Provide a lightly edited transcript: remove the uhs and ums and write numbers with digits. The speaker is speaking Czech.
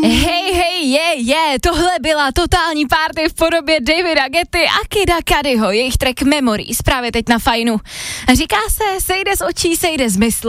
Hej, tohle byla totální party v podobě Davida Getty a Kida Cudiho, jejich track Memories právě teď na Fajnu. Říká se, sejde z očí, sejde z myslu.